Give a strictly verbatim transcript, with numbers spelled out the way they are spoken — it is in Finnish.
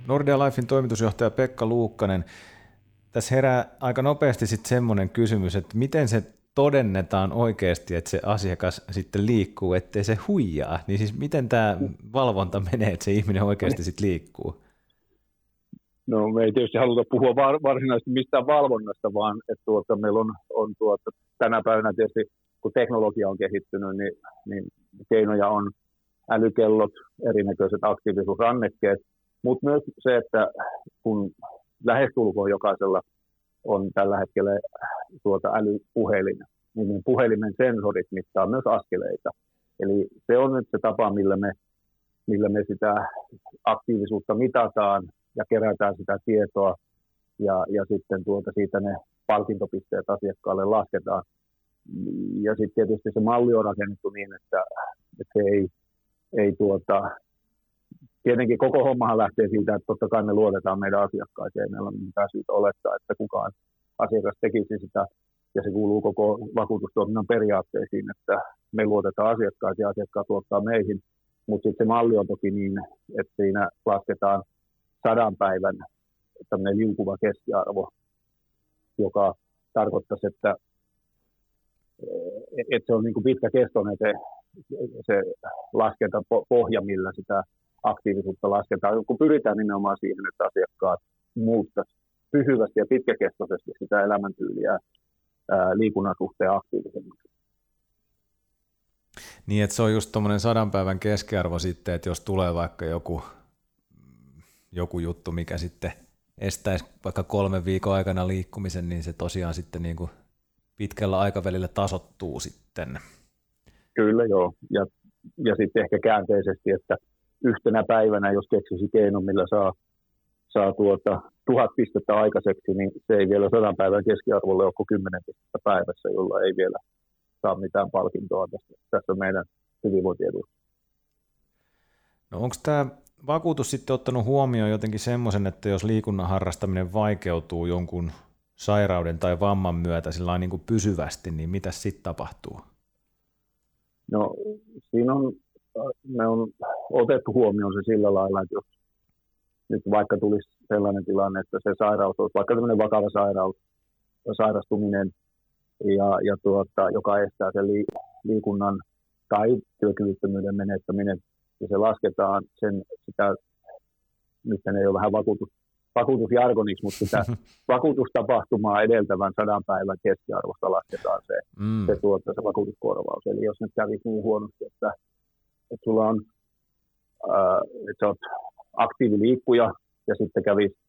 Nordea Lifein toimitusjohtaja Pekka Luukkanen, tässä herää aika nopeasti sitten semmoinen kysymys, että miten se todennetaan oikeasti, että se asiakas sitten liikkuu, ettei se huijaa, niin siis miten tämä valvonta menee, että se ihminen oikeasti sitten liikkuu? No me ei tietysti haluta puhua varsinaisesti mistään valvonnasta, vaan että tuota, meillä on, on tuota, tänä päivänä tietysti, kun teknologia on kehittynyt, niin, niin keinoja on älykellot, erinäköiset aktiivisuusrannekkeet, mutta myös se, että kun lähestulkoon jokaisella on tällä hetkellä tuota älypuhelin, niin puhelimen sensorit mittaa myös askeleita. Eli se on nyt se tapa, millä me, millä me sitä aktiivisuutta mitataan ja kerätään sitä tietoa ja, ja sitten tuota siitä ne palkintopisteet asiakkaalle lasketaan. Ja sitten tietysti se malli on rakennettu niin, että, että se ei, ei tuota, tietenkin koko hommahan lähtee siitä, että totta kai me luotetaan meidän asiakkaisiin, ei meillä ole mitään syytä olettaa, että kukaan asiakas tekisi sitä, ja se kuuluu koko vakuutustoiminnan periaatteisiin, että me luotetaan asiakkaisiin ja asiakkaat luottaa meihin, mutta sitten se malli on toki niin, että siinä lasketaan sadan päivän tämmöinen liukuva keskiarvo, joka tarkoittaisi, että, että se on niin kuin pitkäkestoinen se, se laskentapohja, millä sitä aktiivisuutta lasketaan, kun pyritään nimenomaan siihen, että asiakkaat muuttaisivat pysyvästi ja pitkäkestoisesti sitä elämäntyyliä ää, liikunnan suhteen aktiivisemmaksi. Niin, että se on just tuommoinen sadan päivän keskiarvo sitten, että jos tulee vaikka joku, joku juttu, mikä sitten estäisi vaikka kolmen viikon aikana liikkumisen, niin se tosiaan sitten niin kuin pitkällä aikavälillä tasoittuu sitten. Kyllä joo, ja, ja sitten ehkä käänteisesti, että yhtenä päivänä, jos keksisi keinon, millä saa, saa tuota, tuhat pistettä aikaiseksi, niin se ei vielä sadan päivän keskiarvolle ole kuin kymmenen pistettä päivässä, jolla ei vielä saa mitään palkintoa tässä, tässä meidän hyvinvointiedussa. No onko tämä vakuutus sitten ottanut huomioon jotenkin semmoisen, että jos liikunnan harrastaminen vaikeutuu jonkun sairauden tai vamman myötä sillä niin kuin pysyvästi, niin mitä sitten tapahtuu? No siinä on, me on otettu huomioon se sillä lailla, että jos nyt vaikka tulisi sellainen tilanne, että se sairaus olisi vaikka tämmöinen vakava sairaus, sairastuminen, ja, ja tuota, joka estää sen liikunnan tai työkyvyttömyyden menettäminen, ja se lasketaan sen, sitä, nyt ei ole vähän vakuutus, vakuutusjargoniksi, mutta sitä vakuutustapahtumaa edeltävän sadan päivän keskiarvosta lasketaan se, mm. se, tuota, se vakuutuskorvaus. Eli jos nyt kävisi niin huonosti, että, että sulla on, ää, että sä oot aktiiviliikkuja, ja sitten kävisi